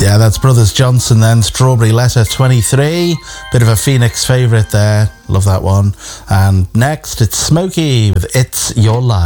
Yeah, that's Brothers Johnson then, Strawberry Letter 23. Bit of a Phoenix favourite there. Love that one. And next, it's Smokey with It's Your Life.